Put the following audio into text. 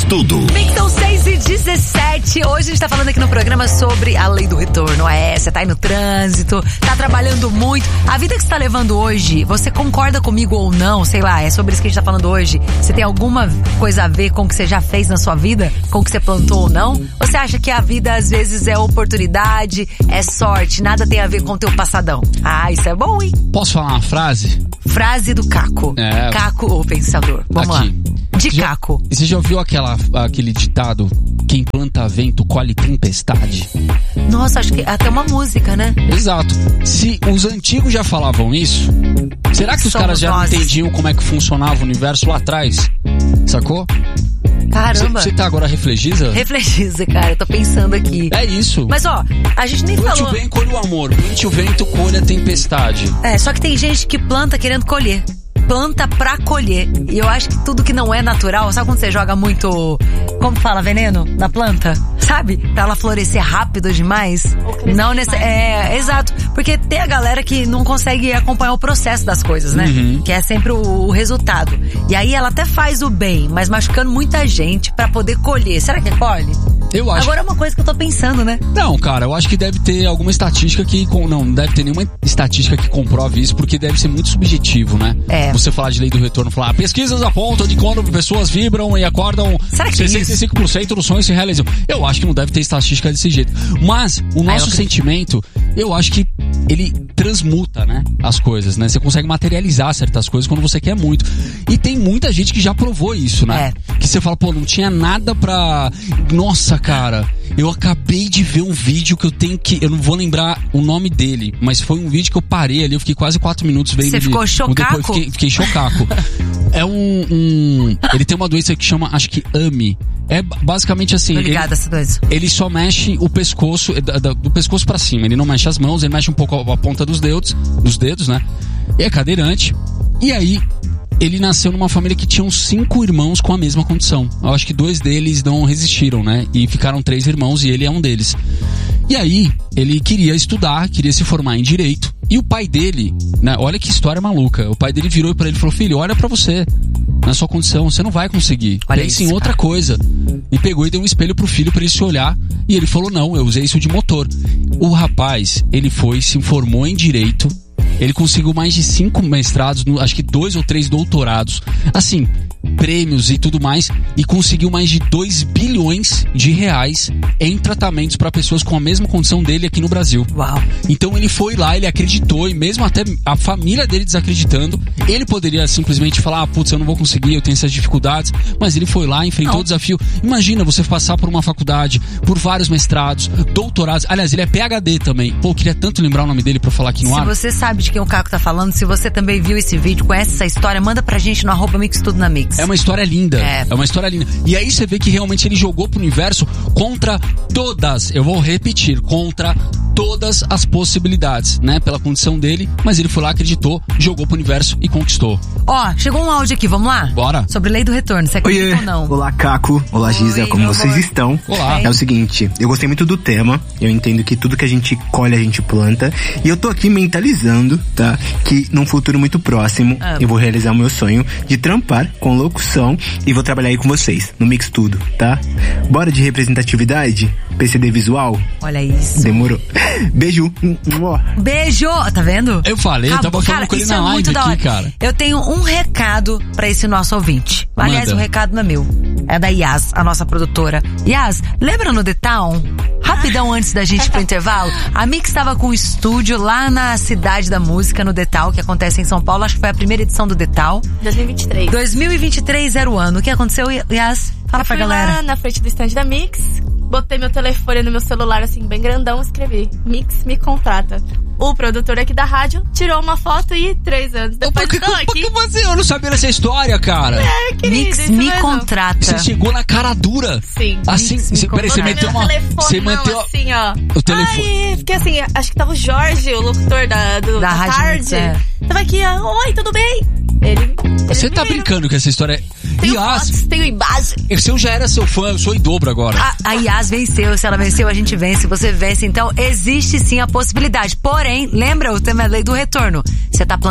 Tudo. Mixão 6:17. Hoje a gente tá falando aqui no programa sobre a lei do retorno. Você tá aí no trânsito, tá trabalhando muito. A vida que você tá levando hoje, você concorda comigo ou não? Sei lá, é sobre isso que a gente tá falando hoje. Você tem alguma coisa a ver com o que você já fez na sua vida? Com o que você plantou ou não? Ou você acha que a vida às vezes é oportunidade, é sorte, nada tem a ver com o teu passadão? Ah, isso é bom, hein? Posso falar uma frase? Frase do Caco. Caco, o pensador. Vamos aqui. lá. De Caco. Você já ouviu aquele ditado? Quem planta vento colhe tempestade? Nossa, acho que até uma música, né? Exato. Se os antigos já falavam isso, será que os caras já não entendiam como é que funcionava o universo lá atrás? Sacou? Caramba. Você tá agora reflexiva? Reflexiva, cara. Eu tô pensando aqui. É isso. Mas ó, a gente nem plante falou. Plante o bem, colhe o amor. Plante o vento, colhe a tempestade. Só que tem gente que planta querendo colher. Planta pra colher. E eu acho que tudo que não é natural, sabe quando você joga muito, como fala, veneno na planta? Sabe? Pra ela florescer rápido demais. Não exato. Porque tem a galera que não consegue acompanhar o processo das coisas, né? Uhum. Que é sempre o resultado. E aí ela até faz o bem, mas machucando muita gente pra poder colher. Será que colhe? Eu acho. Agora é uma coisa que eu tô pensando, né? Não, cara, eu acho que deve ter alguma estatística que... Não deve ter nenhuma estatística que comprove isso, porque deve ser muito subjetivo, né? Você falar de lei do retorno, falar pesquisas apontam de quando pessoas vibram e acordam, 65% dos sonhos se realizam. Eu acho que não deve ter estatística desse jeito. Mas o nosso sentimento, eu acho que ele transmuta, né? As coisas, né? Você consegue materializar certas coisas quando você quer muito. E tem muita gente que já provou isso, né? Que você fala, não tinha nada pra... Nossa, cara, eu acabei de ver um vídeo que eu tenho que... Eu não vou lembrar o nome dele, mas foi um vídeo que eu parei ali, eu fiquei quase 4 minutos vendo. Você ficou chocaco? Fiquei chocaco. É ele tem uma doença que chama, acho que AMI. É basicamente assim. Tô ligada essa doença. Ele só mexe o pescoço, do pescoço pra cima. Ele não mexe as mãos, ele mexe um pouco a ponta dos dedos, né? E é cadeirante. E aí, ele nasceu numa família que tinham 5 irmãos com a mesma condição. Eu acho que 2 deles não resistiram, né? E ficaram 3 irmãos e ele é um deles. E aí, ele queria estudar, queria se formar em direito. E o pai dele, né? Olha que história maluca. O pai dele virou pra ele e falou: filho, olha pra você. Na sua condição, você não vai conseguir. Pense em outra coisa. E pegou e deu um espelho pro filho pra ele se olhar. E ele falou: não, eu usei isso de motor. O rapaz, ele se formou em direito. Ele conseguiu mais de 5 mestrados, acho que 2 ou 3 doutorados, assim, prêmios e tudo mais, e conseguiu mais de 2 bilhões de reais em tratamentos para pessoas com a mesma condição dele aqui no Brasil. Uau. Então ele foi lá, ele acreditou, e mesmo até a família dele desacreditando, ele poderia simplesmente falar: putz, eu não vou conseguir, eu tenho essas dificuldades, mas ele foi lá, enfrentou o desafio. Imagina você passar por uma faculdade, por vários mestrados, doutorados, aliás, ele é PhD também. Pô, eu queria tanto lembrar o nome dele pra falar aqui no ar. Se você sabe de quem o Caco tá falando, se você também viu esse vídeo, conhece essa história, manda pra gente no @mixtudonamix. É uma história linda. É uma história linda. E aí você vê que realmente ele jogou pro universo contra todas, eu vou repetir, contra todas as possibilidades, né? Pela condição dele, mas ele foi lá, acreditou, jogou pro universo e conquistou. Chegou um áudio aqui, vamos lá? Bora. Sobre lei do retorno, você acredita ou não? Olá, Caco. Olá, Giza, como vocês estão? Olá. É o seguinte, eu gostei muito do tema, eu entendo que tudo que a gente colhe, a gente planta, e eu tô aqui mentalizando, tá? Que num futuro muito próximo, eu vou realizar o meu sonho de trampar com locução e vou trabalhar aí com vocês, no Mix Tudo, tá? Bora de representatividade? PCD visual? Olha isso. Demorou. Beijo. Beijo. Tá vendo? Eu falei, eu tava falando com ele na live aqui, cara. Eu tenho um recado pra esse nosso ouvinte. Aliás, o recado não é meu. É da Yas, a nossa produtora. Yas, lembra no The Town? Rapidão antes da gente ir pro intervalo, a Mix estava com um estúdio lá na Cidade da Música, no The Town, que acontece em São Paulo. Acho que foi a primeira edição do The Town. 2023. 2023 era o ano. O que aconteceu, Yas? Fala pra galera. Eu fui lá na frente do stand da Mix, botei meu telefone no meu celular, assim, bem grandão, escrevi: Mix me contrata. O produtor aqui da rádio tirou uma foto e 3 anos depois estou aqui. Eu não sabia dessa história, cara. Querido, Mix me contrata. Você chegou na cara dura. Sim. Assim, peraí, você meteu uma... Você meteu assim, ó. O telefone. Ai, porque assim, acho que tava o Jorge, o locutor da rádio, tarde. Tava aqui, oi, tudo bem? Você tá brincando com essa história? Tenho fotos, tenho imagem. Se eu já era seu fã, eu sou em dobro agora. A Yas venceu. Se ela venceu, a gente vence. Você vence. Então, existe sim a possibilidade. Porém, lembra, o tema é lei do retorno. Você tá